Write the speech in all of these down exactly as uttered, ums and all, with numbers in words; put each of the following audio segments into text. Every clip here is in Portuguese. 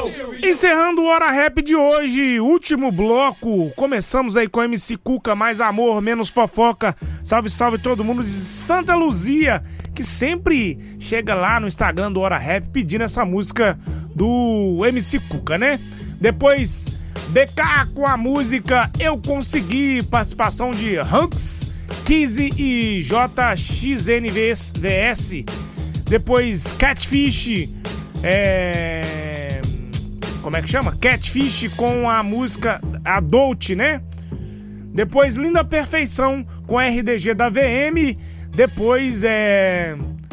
Encerrando o Hora Rap de hoje, último bloco. Começamos aí com M C Cuca, mais amor, menos fofoca. Salve, salve todo mundo de Santa Luzia, que sempre chega lá no Instagram do Hora Rap pedindo essa música do M C Cuca, né? Depois, B K com a música Eu Consegui, participação de Hunks, Kizzy e J X N V S. Depois, Catfish, é... como é que chama? Catfish com a música Adult, né? Depois, Linda Perfeição com R D G da V M. Depois, é...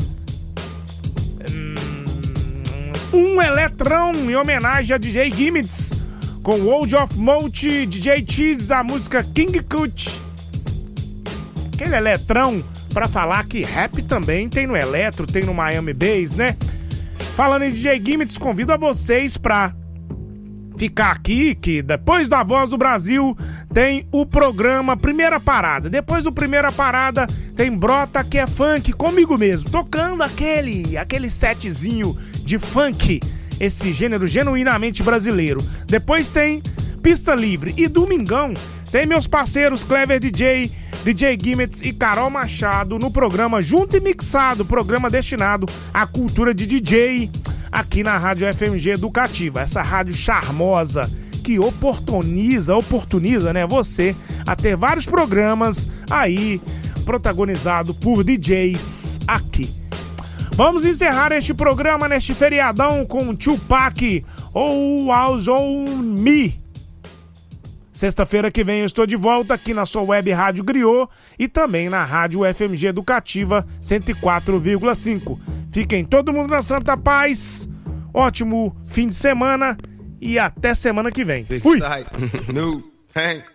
Um Eletrão em homenagem a D J Gimmits com World of Mote, D J Cheese, a música King Cut. Aquele eletrão pra falar que rap também tem no Eletro, tem no Miami Bass, né? Falando em D J Gimmits, convido a vocês pra ficar aqui, que depois da Voz do Brasil tem o programa Primeira Parada. Depois do Primeira Parada tem Brota, que é funk, comigo mesmo, tocando aquele, aquele setzinho de funk, esse gênero genuinamente brasileiro. Depois tem Pista Livre e domingão tem meus parceiros Clever D J, D J Gimmits e Carol Machado no programa Junto e Mixado, programa destinado à cultura de D J aqui na Rádio F M G Educativa, essa rádio charmosa que oportuniza, oportuniza, né, você a ter vários programas aí protagonizado por D Js aqui. Vamos encerrar este programa neste feriadão com Tupac ou House on Me. Sexta-feira que vem eu estou de volta aqui na sua web Rádio Griot e também na Rádio F M G Educativa cento e quatro vírgula cinco. Fiquem todo mundo na santa paz, ótimo fim de semana e até semana que vem. Fui!